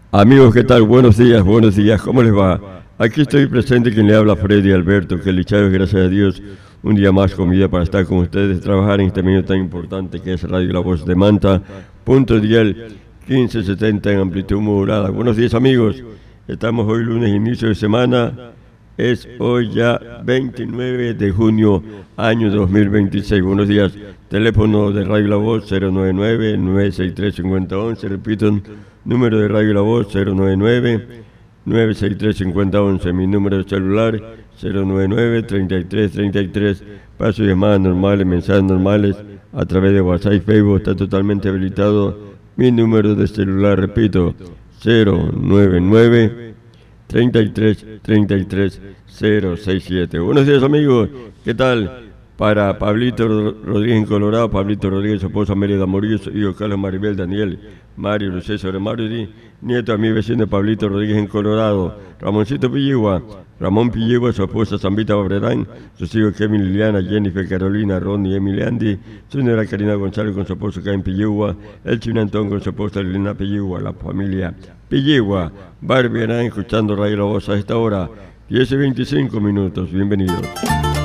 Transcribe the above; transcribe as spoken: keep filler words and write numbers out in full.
Amigos, ¿qué tal? Buenos días, buenos días, ¿cómo les va? Aquí estoy presente, quien le habla Freddy Alberto, que el Chávez, gracias a Dios, un día más con vida para estar con ustedes, trabajar en este medio tan importante que es Radio La Voz de Manta, punto dial quince setenta en amplitud modulada. Buenos días, amigos, estamos hoy lunes, inicio de semana, es hoy ya veintinueve de junio, año dos mil veintiséis. Buenos días, teléfono de Radio La Voz cero nueve nueve, nueve seis tres, cinco cero uno uno, repito, número de Radio La Voz cero nueve nueve, nueve seis tres, cinco cero uno uno, mi número de celular cero nueve nueve, treinta y tres, treinta y tres, paso de llamadas normales, mensajes normales a través de WhatsApp y Facebook, está totalmente habilitado mi número de celular, repito, cero nueve nueve, treinta y tres, treinta y tres, cero seis siete. Buenos días, amigos, ¿qué tal? Para Pablito Rodríguez en Colorado, Pablito Rodríguez, su esposa Mérida Morillo, hijo Carlos Maribel, Daniel, Mario, Lucía sobre Mario, nieto a mi vecino de Pablito Rodríguez en Colorado, Ramoncito Pilligua, Ramón Pilligua, su esposa Zambita Babrerán, sus hijos Kevin, Liliana, Jennifer, Carolina, Ronnie, Emiliandi, su señora Karina González con su esposo Caen Pilligua, el Chino Antón con su esposa Liliana Pilligua, la familia Pilligua, Barbie Arán, escuchando Radio La Voz a esta hora, diez y veinticinco minutos, bienvenidos.